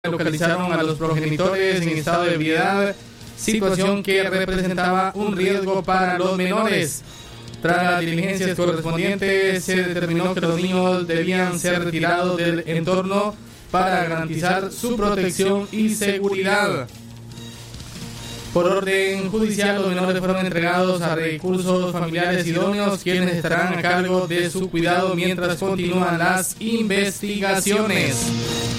localizaron a los progenitores en estado de ebriedad, situación que representaba un riesgo para los menores. Tras las diligencias correspondientes, se determinó que los niños debían ser retirados del entorno para garantizar su protección y seguridad. Por orden judicial, los menores fueron entregados a recursos familiares idóneos, quienes estarán a cargo de su cuidado mientras continúan las investigaciones.